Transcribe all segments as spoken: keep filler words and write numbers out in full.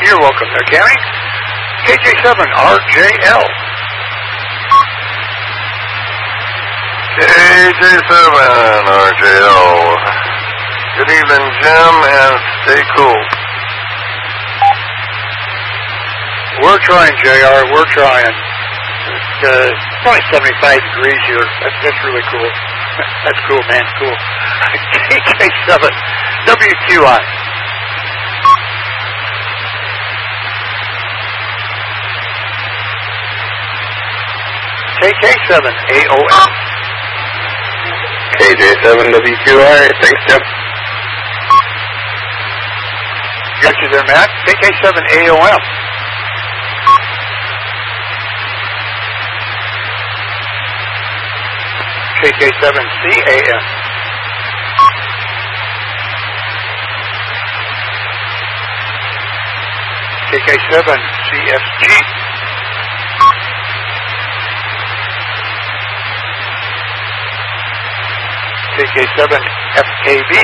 You're welcome there, Cammy. K J seven R J L. K J seven R J L. Good evening, Jim, and stay cool. We're trying, J R. We're trying. It's uh, only seventy-five degrees here. That's, that's really cool. That's cool, man. Cool. K K seven W Q I. K K seven A O M. K J seven W Q I. Thanks, Jim. Got you there, Matt. K K seven A O M. K K seven C A M. K K seven C S G. K K seven F K B.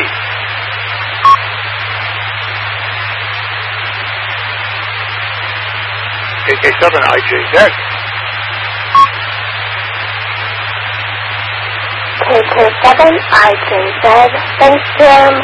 K K seven I J Z. K K seven I J Z. Thanks, Jim.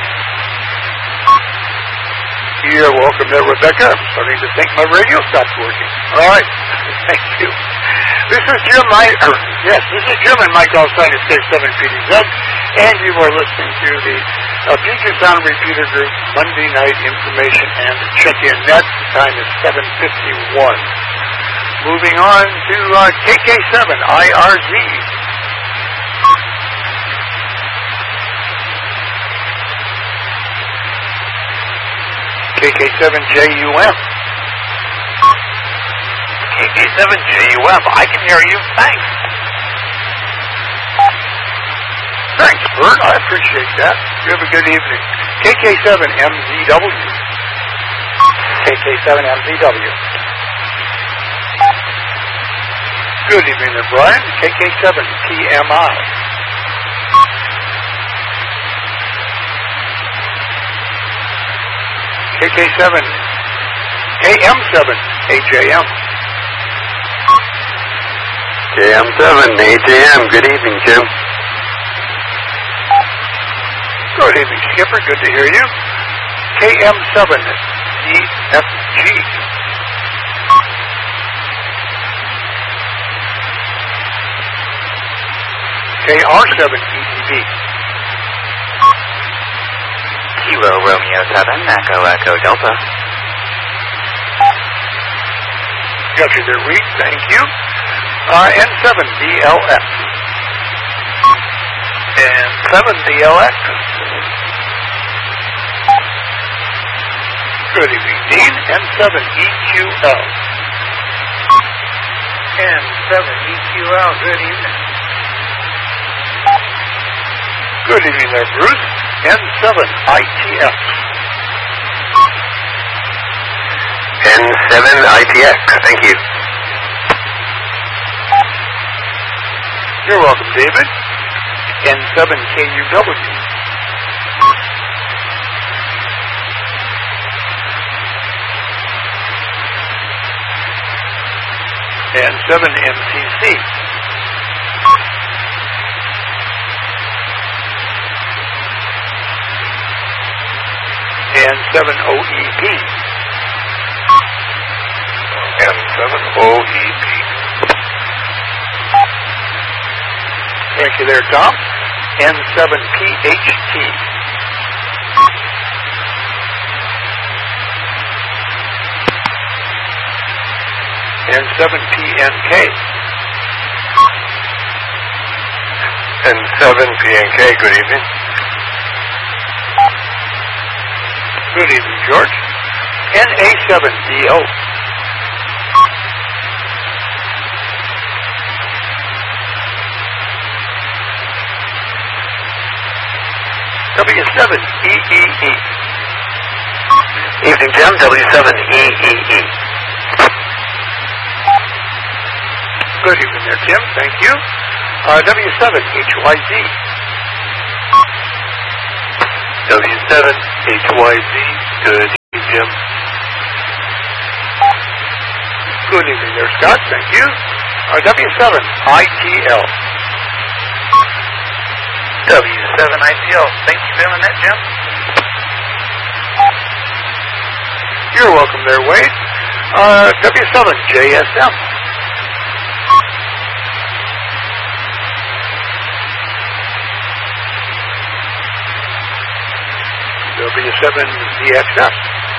You're welcome there, Rebecca. I'm starting to think my radio stopped working. All right. Thank you. This is Jim, I, er, yes, this is Jim and Mike Allstein at K seven P D Z, and you are listening to the uh, Puget Sound Repeater Group Monday Night Information and Check-In Net. The time is seven fifty-one. Moving on to uh, K K seven I R Z. K K seven J U M. K K seven J U M. I can hear you. Thanks. Thanks, Bert. I appreciate that. You have a good evening. K K seven M Z W. K K seven M Z W. Good evening there, Brian. K K seven T M I. K K seven K M seven A J M. K M seven A J M. Good evening, Jim. Good evening, Skipper. Good to hear you. K M seven E F G. K R seven E T B. Kilo Romeo seven, Echo Echo Delta. Got you there, Reed. Thank you. Uh, N seven D L X. N seven D L X. Good evening, Dean. N seven E Q L. N seven E Q L. Good evening. Good evening there, Bruce. N seven I T X. N seven I T X. Thank you. You're welcome, David. N seven K U W. N seven M C C. N seven O E P. N seven O E P. Thank you there, Tom. N seven P H T. N seven P N K. N seven P N K. Good evening. Good evening, George. N A seven D O. W seven E E E. Evening, Jim. W seven E E E. Good evening there, Tim. Thank you. Uh, W seven H Y Z. W seven H Y Z. Good evening, Jim. Good evening there, Scott. Thank you. Uh, W seven I T L. W seven I T L. Thank you for doing that, Jim. You're welcome there, Wade. Uh, W seven J S M. W seven V X S.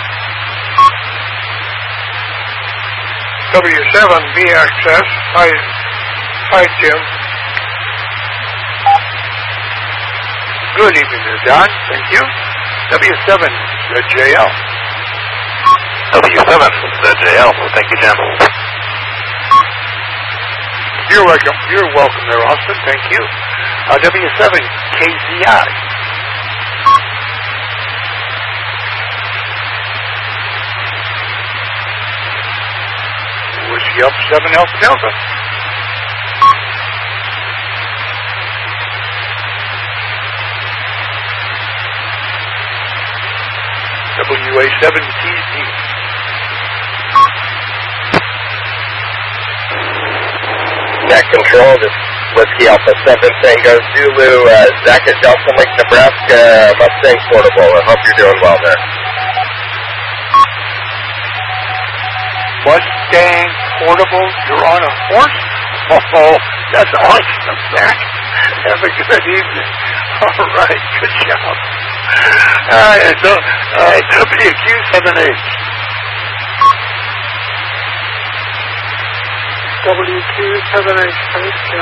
W seven V X S. Hi, hi, Jim. Good evening there, Don. Thank you. W seven Z J L. W seven Z J L. Thank you, Jim. You're welcome. You're welcome there, Austin. Thank you. Uh, W seven K Z I. Whiskey up seven Alpha Delta. W A seven T Z. Net control, this Whiskey Alpha seven Tango Zulu, uh, Zach at Delta Lake, Nebraska, Mustang Portable. I hope you're doing well there. Mustang Portable, you're on a horse? Oh, that's awesome, Zach. Have a good evening. All right, good job. All right, so, all right, W Q seven H. W Q seven H. Thanks, Jim.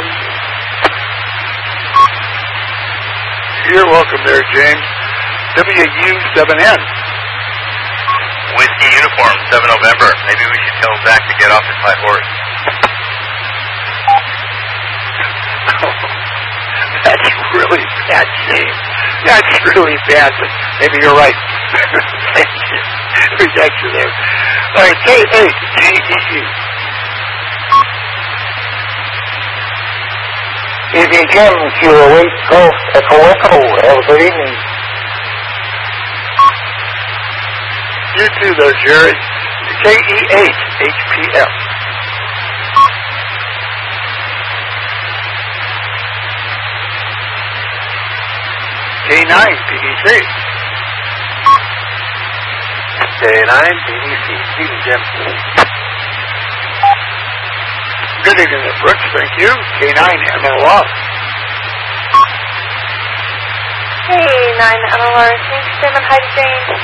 You're welcome there, James. W U seven N. Whiskey Uniform, seven November. Maybe we should tell Zach to get off his high horse. That's really bad, James. That's really bad, but maybe you're right. Thank you. We got you there. All right, K eight G E E. Evening, Jim. Kilo eight Golf Echo Echo. Have a good evening. You too there, Jerry. K E eight H P F. K nine P D C. K nine P D C. Evening, Jim. Good evening, Brooks. Thank you. K nine M L R. Hey, nine M L R. Thanks, Jim, and hi to Jane.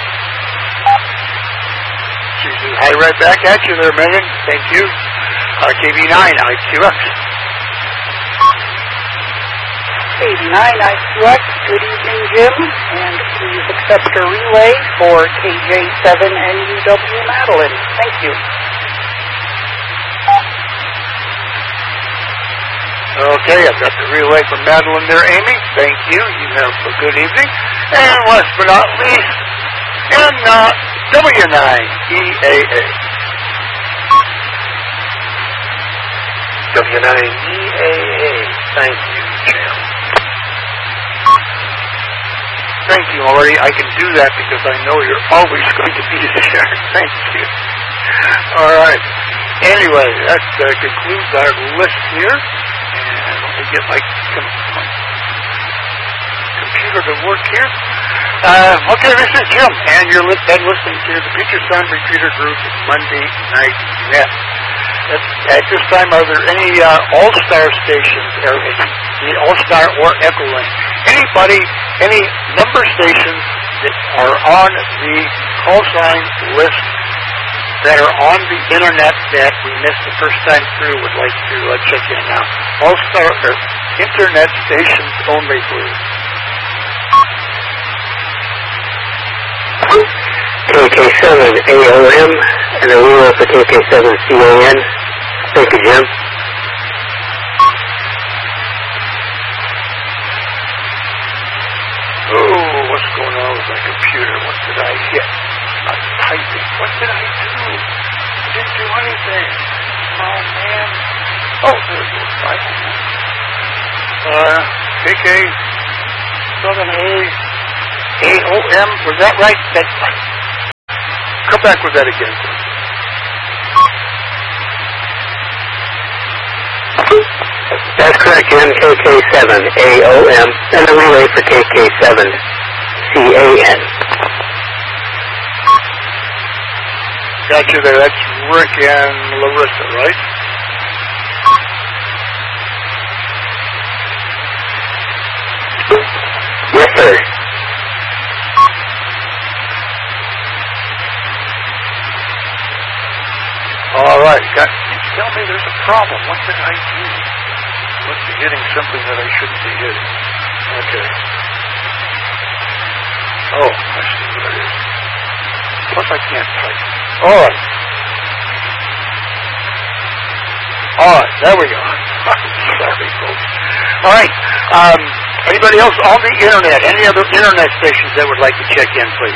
She says hi right back at you there, Megan. Thank you. Uh, K V nine I Q X. eighty-nine I Q X. Good evening, Jim. And please accept a relay for K J seven N U W Madeline. Thank you. Okay, I've got the relay from Madeline there, Amy. Thank you. You have a good evening. And last but not least, and uh, W nine E A A. W nine E A A. Thank you, Jim. Thank you, Lori. I can do that because I know you're always going to be there. Thank you. All right. Anyway, that uh, concludes our list here. And let me get my com- computer to work here. Uh, okay, this is Jim, and you're li- been listening to the Future Sound Repeater Group Monday Night Net. At, at this time, are there any uh, All-Star stations, or any All-Star or Echo Link? Anybody, any number stations that are on the call sign list that are on the internet that we missed the first time through would like to uh, check in now? All-Star or internet stations only, please. K K seven A O M and a ruler for K K seven C O N. Thank you, Jim. Oh, what's going on with my computer? What did I hit? I'm typing. What did I do? I didn't do anything. Oh, man. Oh, there it goes. Right. Uh, K K seven A A O M. Was that right? That's right. Come back with that again, please. That's correct, Jim. K K seven A O M, and the relay for K K seven C A N. Got you there. That's Rick and Larissa, right? Yes, sir. All right. Got, tell me there's a problem. What did I do? Must be hitting something that I shouldn't be hitting. Okay. Oh, I see what it is. Plus I can't type. All right. All right. There we go. Sorry, folks. All right. Um, anybody else on the internet? Any other internet stations that would like to check in, please?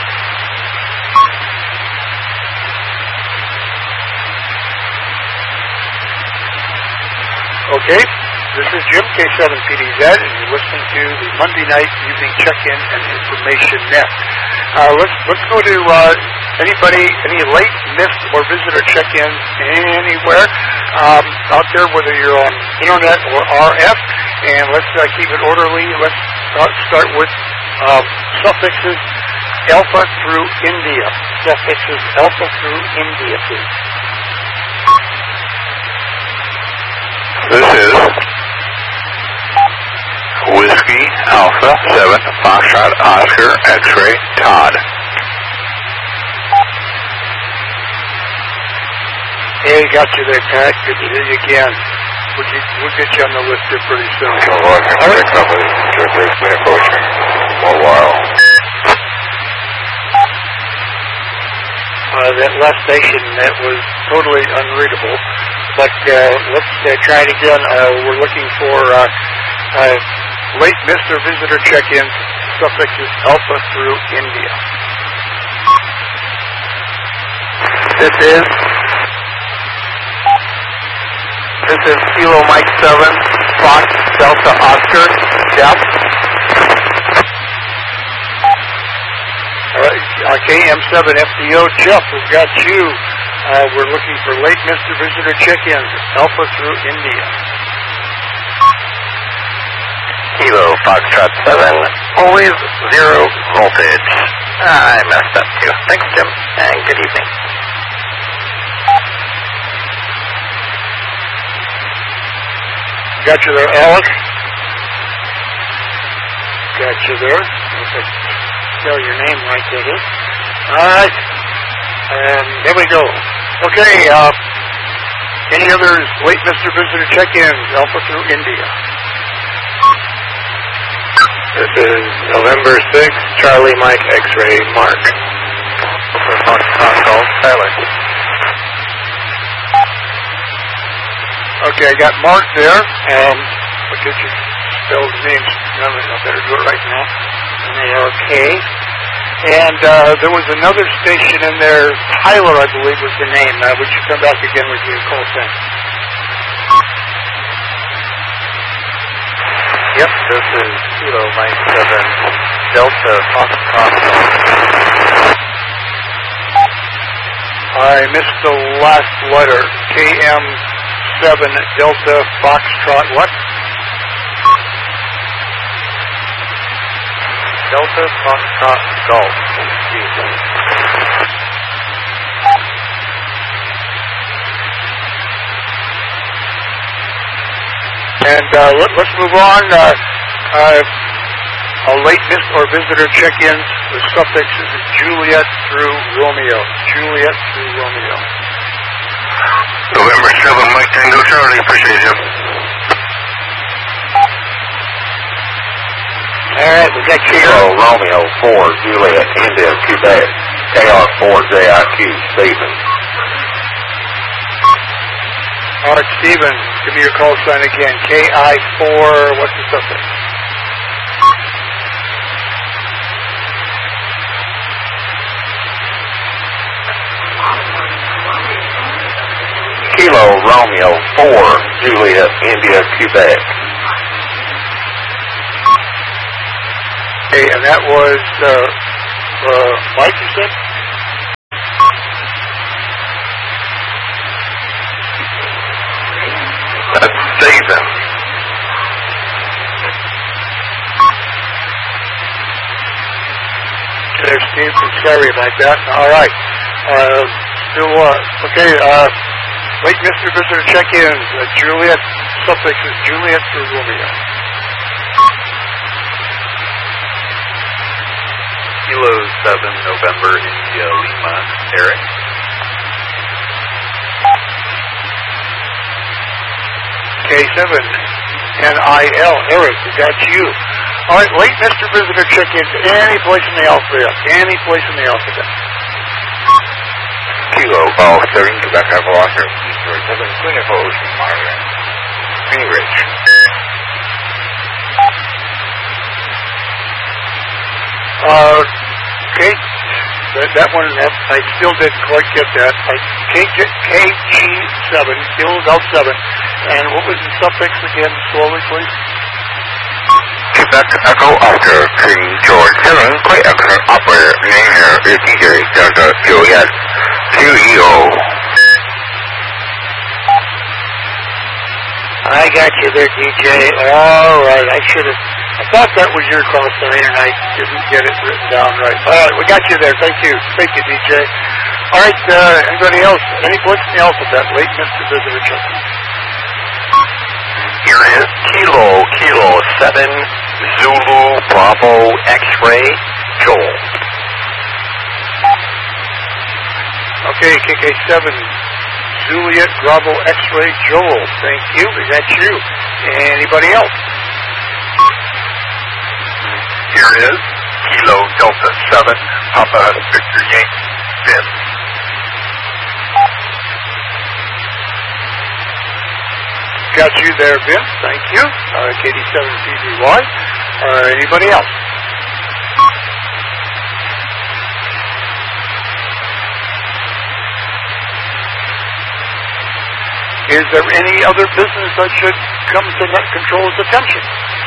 Okay, this is Jim, K seven P D Z, and you're listening to the Monday Night Evening Check-In and Information Net. Uh, let's let's go to uh, anybody, any late, missed, or visitor check-ins anywhere um, out there, whether you're on internet or R F, and let's uh, keep it orderly. Let's start, start with um, suffixes alpha through India. Suffixes alpha through India, please. This is Whiskey Alpha seven Foxtrot Oscar X-Ray Todd. Hey, got you there, Pat. Good to hear you again. We'll get, we'll get you on the list here pretty soon. Well, I can pick up with me approaching for a while. Uh, that last station, that was totally unreadable. But uh, let's uh, try it again. Uh, we're looking for uh, uh, late Mister Visitor check-ins, suffixes alpha through India. This is This is Kilo Mike seven, Fox Delta Oscar, Jeff. All right, uh, K M seven F D O, Jeff, we've got you. Uh, we're looking for late Mister Visitor check-ins, alpha through India. Kilo Foxtrot seven, always zero voltage. I messed up too. Thanks, Jim, and good evening. Got you there, Alex. Got you there. If I spell your name right, that is. All right. And there we go. Okay, uh, any others late Mister Visitor check-ins, alpha through India? This is November sixth, Charlie Mike X-Ray Mark. Fox Console, Tyler. Okay, I got Mark there. Um, I'll get you spelled names. No, I better do it right now. M A R K. And uh, there was another station in there, Tyler, I believe, was the name. Uh, would you come back again with your call sign? Yep, this is Kilo Mike seven, Delta Fox Console. I missed the last letter. K M seven Delta Foxtrot what? Delta Foxtrot Golf. Excuse me. And uh, let, let's move on. Uh, uh, a late miss or visitor check-ins. The suffix is Juliet through Romeo. Juliet through Romeo. November seven, Mike Tango Charlie, appreciate you. All right, we got Kilo. Kilo Romeo four, Juliet, India, Quebec, K R four J I Q, Stephen. All right, Stephen, give me your call sign again. K I four, what's the suffix? Kilo Romeo four, Juliet, India, Quebec. Okay, and that was uh, uh, Mike, you said? That's sorry about that. All right. Uh, still, uh, okay, uh, wait, Mister Visitor, check in. Uh, Juliet, suffix is Juliet or Romeo. Kilo seven, November, India, Lima, Eric. K seven, N I L, Eric, that's you. All right, late Mister Visitor, check in to any place in the alphabet. Any place in the alphabet. Kilo, Golf, seven, Quebec, Oscar, seven, Clinical, Ocean, Maria, Greenwich. Uh, okay, that, that one, that, I still didn't quite get that. I, K G seven, Kilo Golf seven, and what was the suffix again, slowly, please? Quebec, Echo, Oscar, King George seven, Clay, Excellent Operator, name here is D J Delta Juliet, Q E O. I got you there, D J. All right, I should have, I thought that was your call sign, and I didn't get it written down right. All right, we got you there. Thank you. Thank you, D J. All right, uh, anybody else? Any place in the alphabet? Late Mister Visitor check. Here is Kilo, Kilo seven, Zulu, Bravo, X-Ray, Joel. Okay, K K seven, Juliet, Bravo, X-Ray, Joel. Thank you. We got you. Anybody else? Here is Kilo, Delta seven, Papa, Victor Yankee, Vince. Got you there, Vince. Thank you. Uh, K D seven P V Y. Uh, anybody else? Is there any other business that should come to Net Control's attention?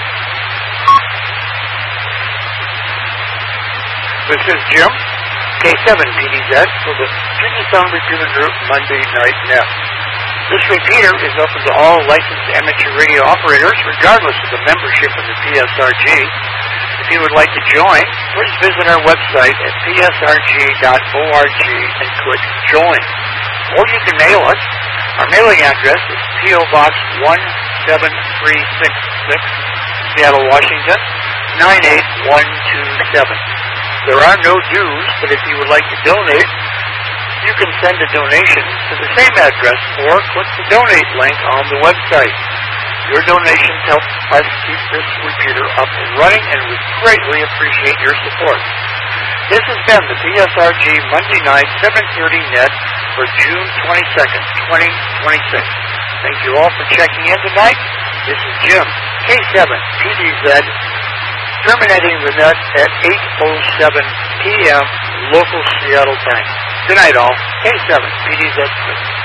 This is Jim, K seven P D Z for the Puget Sound Repeater Group Monday Night Net. This repeater is open to all licensed amateur radio operators, regardless of the membership of the P S R G. If you would like to join, please visit our website at p s r g dot org and click Join. Or you can mail us. Our mailing address is P O Box one seven three six six, Seattle, Washington, nine eight one two seven. There are no dues, but if you would like to donate, you can send a donation to the same address or click the donate link on the website. Your donations help us keep this repeater up and running, and we greatly appreciate your support. This has been the P S R G Monday night seven thirty net for June twenty-second, twenty twenty-six. Thank you all for checking in tonight. This is Jim, K seven P D Z, terminating the net at eight oh seven p m local Seattle time. Good night, all. K seven P D Z.